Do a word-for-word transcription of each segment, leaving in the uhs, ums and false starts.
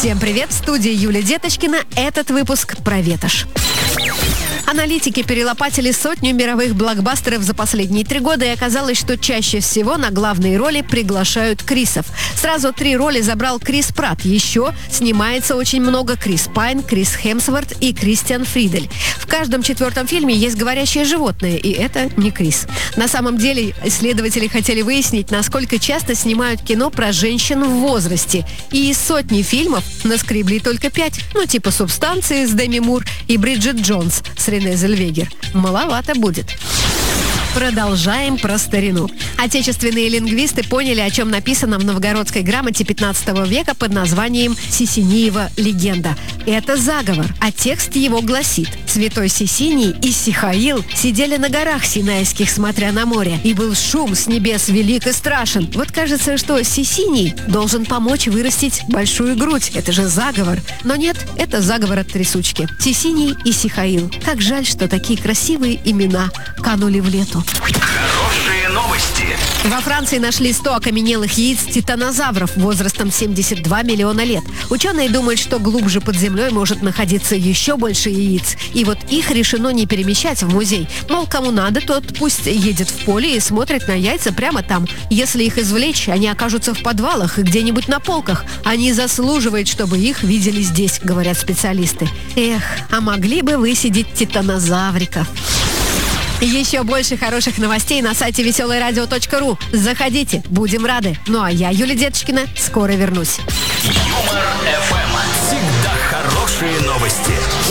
Всем привет, в студии Юлия Деточкина. Этот выпуск про ветошь. Аналитики перелопатили сотню мировых блокбастеров за последние три года, и оказалось, что чаще всего на главные роли приглашают Крисов. Сразу три роли забрал Крис Пратт. Еще снимается очень много Крис Пайн, Крис Хемсворт и Кристиан Фридель. В каждом четвертом фильме есть говорящее животное, и это не Крис. На самом деле, исследователи хотели выяснить, насколько часто снимают кино про женщин в возрасте. И из сотни фильмов наскребли только пять. Ну, типа «Субстанции» с Деми Мур и «Бриджит Джонс» с Рене Зельвегер. Маловато будет. Продолжаем про старину. Отечественные лингвисты поняли, о чем написано в новгородской грамоте пятнадцатого века под названием «Сисиниева легенда». Это заговор, а текст его гласит: «Святой Сисиний и Сихаил сидели на горах Синайских, смотря на море, и был шум с небес велик и страшен». Вот кажется, что Сисиний должен помочь вырастить большую грудь. Это же заговор. Но нет, это заговор от трясучки. Сисиний и Сихаил. Как жаль, что такие красивые имена канули в лету. Хорошие новости. Во Франции нашли сто окаменелых яиц титанозавров возрастом семьдесят два миллиона лет. Ученые думают, что глубже под землей может находиться еще больше яиц. И вот их решено не перемещать в музей. Мол, кому надо, тот пусть едет в поле и смотрит на яйца прямо там. Если их извлечь, они окажутся в подвалах и где-нибудь на полках. Они заслуживают, чтобы их видели здесь, говорят специалисты. Эх, а могли бы высидеть титанозавриков. Еще больше хороших новостей на сайте веселое радио точка ру. Заходите, будем рады. Ну а я, Юлия Деточкина, скоро вернусь. Юмор эф эм. Всегда хорошие новости.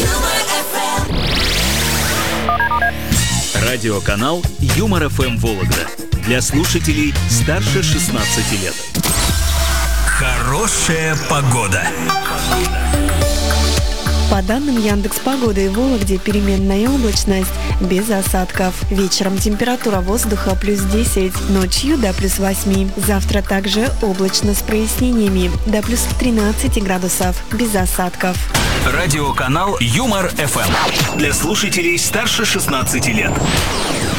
Радиоканал Юмор эф эм Вологда. Для слушателей старше шестнадцати лет. Хорошая погода. По данным Яндекс.Погоды, в Вологде переменная облачность, без осадков. Вечером температура воздуха плюс десять, ночью до плюс восьми. Завтра также облачно с прояснениями, до плюс тринадцати градусов, без осадков. Радиоканал Юмор эф эм. Для слушателей старше шестнадцати лет.